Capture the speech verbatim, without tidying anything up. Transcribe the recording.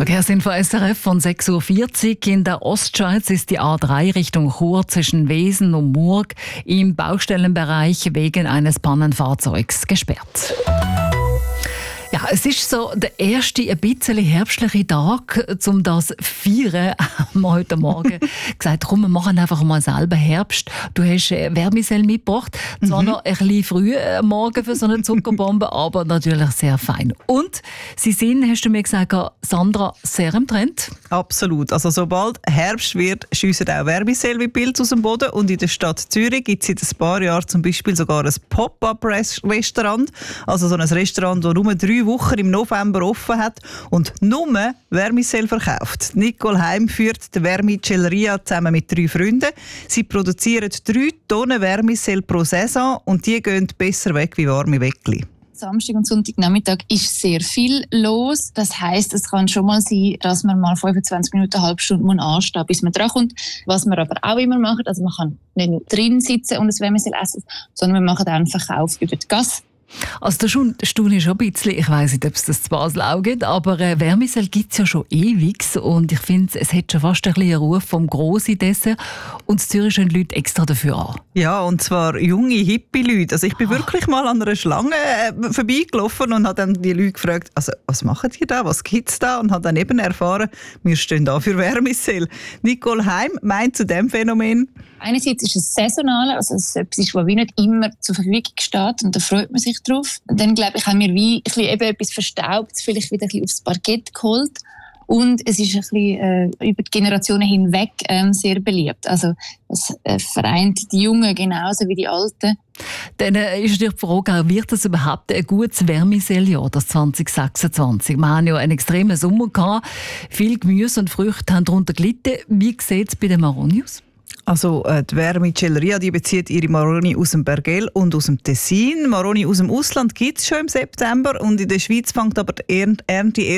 Verkehrsinfo S R F von sechs Uhr vierzig. In der Ostschweiz ist die A drei Richtung Chur zwischen Wesen und Murg im Baustellenbereich wegen eines Pannenfahrzeugs gesperrt. Ja, es ist so der erste ein bisschen herbstliche Tag, um das zu feiern. Haben wir heute Morgen gesagt, komm, wir machen einfach mal selber Herbst. Du hast Vermicell mitgebracht. Zwar mhm. noch ein bisschen früh am Morgen für so eine Zuckerbombe, aber natürlich sehr fein. Und sie sind, hast du mir gesagt, Sandra, sehr im Trend. Absolut. Also sobald Herbst wird, schiessen auch Vermicell wie Pilze aus dem Boden. Und in der Stadt Zürich gibt es seit ein paar Jahren zum Beispiel sogar ein Pop-up-Restaurant. Also so ein Restaurant, das nur drei Wochen im November offen hat und nur Vermicell verkauft. Nicole Heim führt die Vermicelleria zusammen mit drei Freunden. Sie produzieren drei Tonnen Vermicell pro Saison und die gehen besser weg wie warme Weckli. Samstag und Sonntagnachmittag ist sehr viel los. Das heisst, es kann schon mal sein, dass man mal fünfundzwanzig Minuten, eine halbe Stunde anstehen muss, bis man drankommt. Was wir aber auch immer machen, also man kann nicht nur drin sitzen und ein Vermicell essen, sondern wir machen auch einen Verkauf über die Gasse. Also da staune ich schon ein bisschen, ich weiss nicht, ob es das zu Basel auch gibt, aber äh, Vermicell gibt es ja schon ewig und ich finde, es hat schon fast ein bisschen einen Ruf vom grossen Dessert und in Zürich stehen die Leute extra dafür an. Ja, und zwar junge, hippie Leute. Also ich bin ah. wirklich mal an einer Schlange äh, vorbeigelaufen und habe dann die Leute gefragt, also was machen die da, was gibt es da? Und habe dann eben erfahren, wir stehen da für Vermicell. Nicole Heim meint zu diesem Phänomen: Einerseits ist es saisonal, also es ist etwas, was wie nicht immer zur Verfügung steht und da freut man sich drauf. Und dann, glaube ich, haben wir wie ein bisschen eben etwas Verstaubtes vielleicht wieder ein bisschen aufs Parkett geholt. Und es ist ein bisschen äh, über die Generationen hinweg ähm, sehr beliebt. Also es äh, vereint die Jungen genauso wie die Alten. Dann äh, ist natürlich die Frage, wird das überhaupt ein gutes Vermicell-Jahr, das zwanzig sechsundzwanzig? Wir haben ja einen extremen Sommer gehabt. Viel Gemüse und Früchte haben darunter gelitten. Wie sieht es bei den Maroni aus? Also äh, die Vermicelleria, die bezieht ihre Maroni aus dem Bergell und aus dem Tessin. Maroni aus dem Ausland gibt es schon im September und in der Schweiz fängt aber die Ernte